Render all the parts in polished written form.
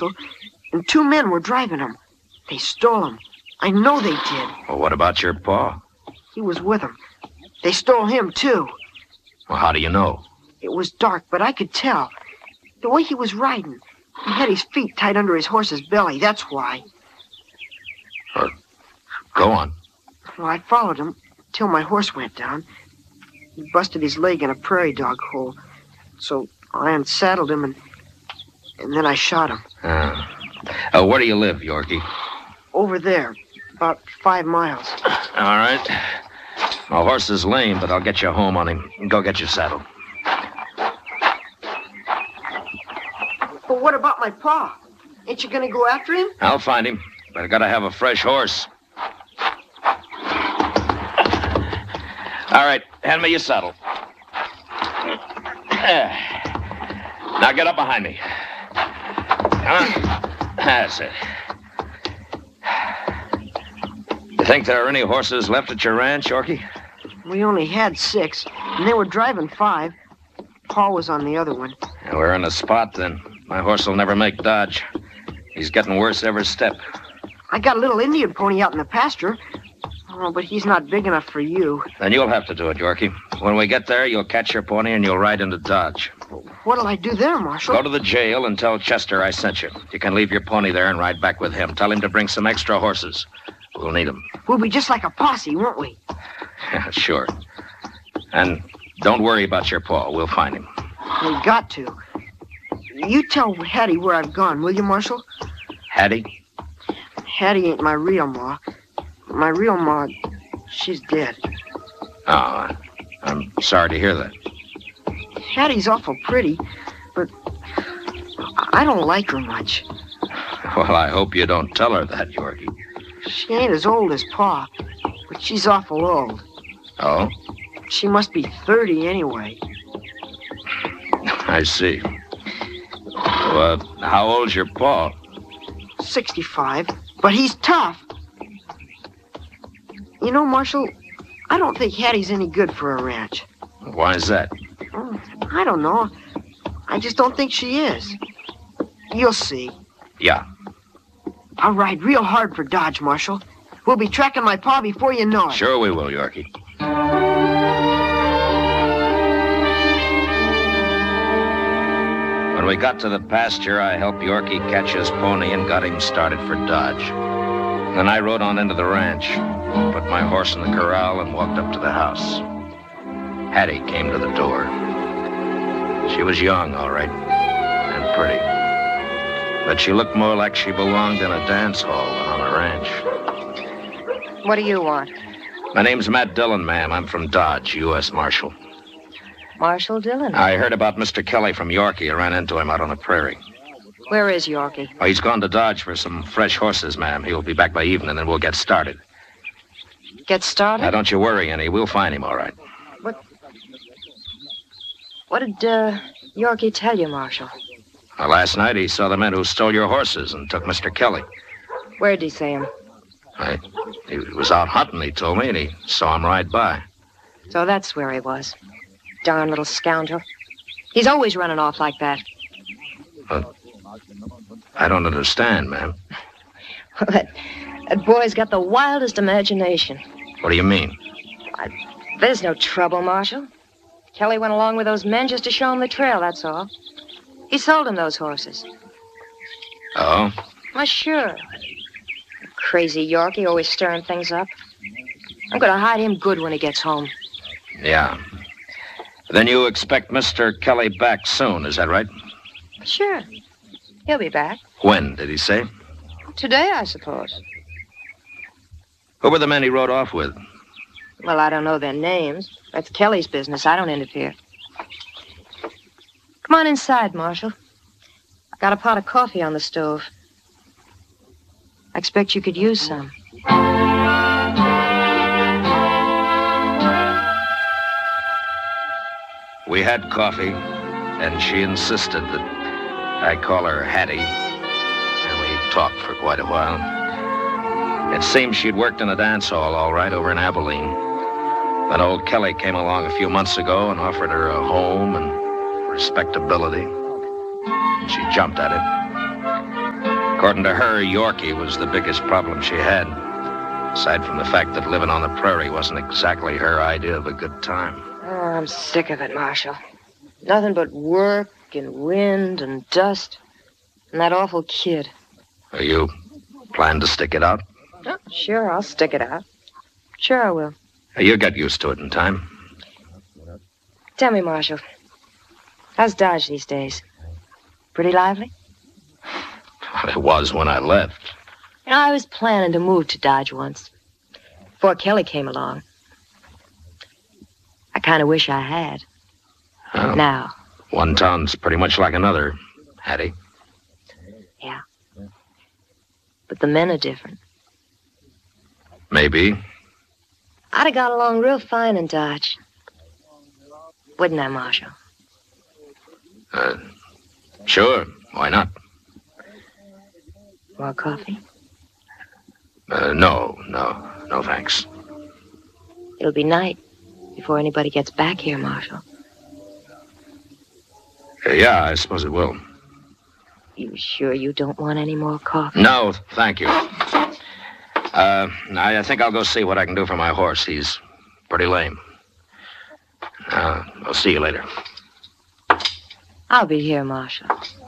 Marshal, and 2 men were driving him. They stole him. I know they did. Well, what about your pa? He was with them. They stole him, too. Well, how do you know? It was dark, but I could tell. The way he was riding. He had his feet tied under his horse's belly, that's why. Go on. Well, I followed him till my horse went down. He busted his leg in a prairie dog hole. So I unsaddled him and then I shot him. Where do you live, Yorkie? Over there, about 5 miles. All right. My horse is lame, but I'll get you home on him. Go get your saddle. But what about my pa? Ain't you gonna go after him? I'll find him, but I gotta have a fresh horse. All right, hand me your saddle. Now get up behind me. That's it. You think there are any horses left at your ranch, Yorkie? We only had 6, and they were driving 5. Paul was on the other one. We're in a spot, then. My horse will never make Dodge. He's getting worse every step. I got a little Indian pony out in the pasture. Oh, but he's not big enough for you. Then you'll have to do it, Yorkie. When we get there, you'll catch your pony and you'll ride into Dodge. What'll I do there, Marshal? Go to the jail and tell Chester I sent you. You can leave your pony there and ride back with him. Tell him to bring some extra horses. We'll need them. We'll be just like a posse, won't we? Yeah, sure. And don't worry about your pa. We'll find him. We got to. You tell Hattie where I've gone, will you, Marshal? Hattie? Hattie ain't my real ma. My real ma, she's dead. Oh, I'm sorry to hear that. Hattie's awful pretty, but I don't like her much. Well, I hope you don't tell her that, Yorkie. She ain't as old as Pa, but she's awful old. Oh? She must be 30 anyway. I see. Well, how old's your pa? 65, but he's tough. You know, Marshal, I don't think Hattie's any good for a ranch. Why is that? Oh, I don't know. I just don't think she is. You'll see. Yeah. I'll ride real hard for Dodge, Marshal. We'll be tracking my pa before you know it. Sure we will, Yorkie. When we got to the pasture, I helped Yorkie catch his pony and got him started for Dodge. Then I rode on into the ranch, put my horse in the corral, and walked up to the house. Hattie came to the door. She was young, all right, and pretty. But she looked more like she belonged in a dance hall than on a ranch. What do you want? My name's Matt Dillon, ma'am. I'm from Dodge, U.S. Marshal. Marshal Dillon. I heard about Mr. Kelly from Yorkie. I ran into him out on the prairie. Where is Yorkie? Oh, he's gone to Dodge for some fresh horses, ma'am. He'll be back by evening, and we'll get started. Get started? Now, don't you worry any. We'll find him, all right. What did Yorkie tell you, Marshal? Well, last night he saw the men who stole your horses and took Mr. Kelly. Where'd he see him? He was out hunting, he told me, and he saw him ride by. So that's where he was. Darn little scoundrel. He's always running off like that. I don't understand, ma'am. Well, that boy's got the wildest imagination. What do you mean? There's no trouble, Marshal. Kelly went along with those men just to show him the trail, that's all. He sold him those horses. Oh? Why, sure. Crazy Yorkie, always stirring things up. I'm going to hide him good when he gets home. Yeah. Then you expect Mr. Kelly back soon, is that right? Sure. He'll be back. When, did he say? Today, I suppose. Who were the men he rode off with? Well, I don't know their names. That's Kelly's business. I don't interfere. Come on inside, Marshal. I got a pot of coffee on the stove. I expect you could use some. We had coffee, and she insisted that I call her Hattie, and we talked for quite a while. It seemed she'd worked in a dance hall, all right, over in Abilene. Then old Kelly came along a few months ago and offered her a home and respectability. And she jumped at it. According to her, Yorkie was the biggest problem she had. Aside from the fact that living on the prairie wasn't exactly her idea of a good time. Oh, I'm sick of it, Marshal. Nothing but work and wind and dust. And that awful kid. Are you plan to stick it out? Oh, sure, I'll stick it out. Sure I will. You'll get used to it in time. Tell me, Marshal, how's Dodge these days? Pretty lively? Well, it was when I left. You know, I was planning to move to Dodge once, before Kelly came along. I kind of wish I had. Well, Now. One town's pretty much like another, Hattie. Yeah. But the men are different. Maybe. I'd have got along real fine in Dodge. Wouldn't I, Marshal? Sure. Why not? More coffee? No, thanks. It'll be night before anybody gets back here, Marshal. Yeah, I suppose it will. You sure you don't want any more coffee? No, thank you. I think I'll go see what I can do for my horse. He's pretty lame. I'll see you later. I'll be here, Marshal.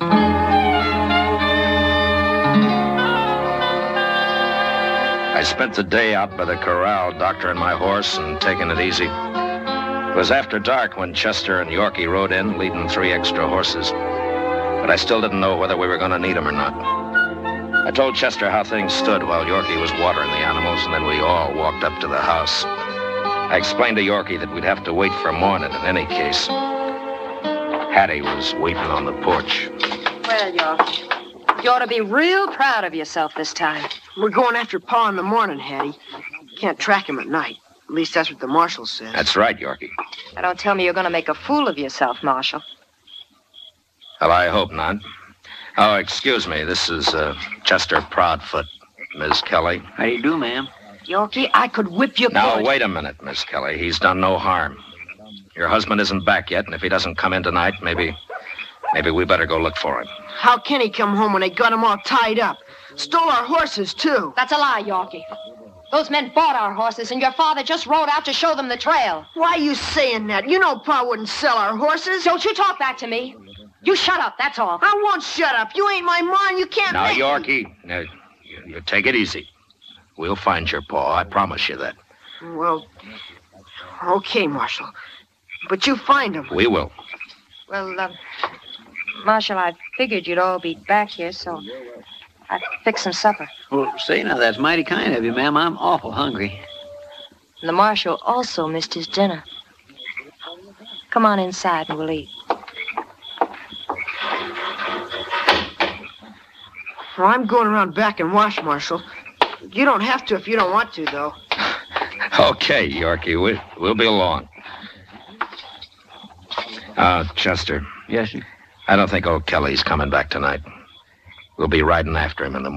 I spent the day out by the corral, doctoring my horse and taking it easy. It was after dark when Chester and Yorkie rode in, leading 3 extra horses. But I still didn't know whether we were going to need them or not. I told Chester how things stood while Yorkie was watering the animals, and then we all walked up to the house. I explained to Yorkie that we'd have to wait for morning in any case. Hattie was waiting on the porch. Well, Yorkie, you ought to be real proud of yourself this time. We're going after Pa in the morning, Hattie. Can't track him at night. At least that's what the marshal says. That's right, Yorkie. Now, don't tell me you're going to make a fool of yourself, Marshal. Well, I hope not. Oh, excuse me. This is Chester Proudfoot, Miss Kelly. How do you do, ma'am? Yorkie, I could whip you. Now, wait a minute, Miss Kelly. He's done no harm. Your husband isn't back yet, and if he doesn't come in tonight, maybe we better go look for him. How can he come home when they got him all tied up? Stole our horses, too. That's a lie, Yorkie. Those men bought our horses, and your father just rode out to show them the trail. Why are you saying that? You know Pa wouldn't sell our horses. Don't you talk back to me. You shut up, that's all. I won't shut up. You ain't my mom. You can't Now, make Yorkie, now, you take it easy. We'll find your Pa. I promise you that. Well, okay, Marshal. But you find him. We will. Well, Marshal, I figured you'd all be back here, so I fixed some supper. Well, say now, that's mighty kind of you, ma'am. I'm awful hungry. And the Marshal also missed his dinner. Come on inside and we'll eat. Well, I'm going around back and wash, Marshal. You don't have to if you don't want to, though. Okay, Yorkie, we'll be along. Chester. Yes, sir. I don't think old Kelly's coming back tonight. We'll be riding after him in the morning.